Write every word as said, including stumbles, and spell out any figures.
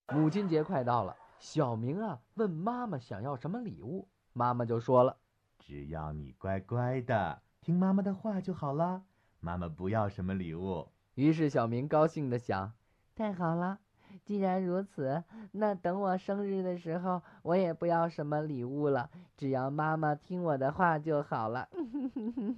母亲节快到了，小明啊问妈妈想要什么礼物，妈妈就说了： 只要你乖乖的听妈妈的话就好了，妈妈不要什么礼物。 于是小明高兴地想：太好了，既然如此，那等我生日的时候，我也不要什么礼物了，只要妈妈听我的话就好了。